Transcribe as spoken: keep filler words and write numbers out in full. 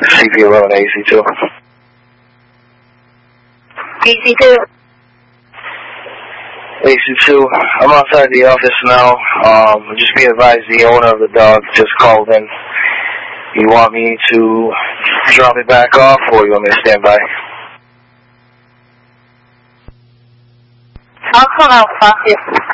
C P eleven A C two. A C two. A C two, I'm outside the office now. Um, just be advised, the owner of the dog just called in. You want me to drop it back off, or you want me to stand by? I'll come out, fuck it.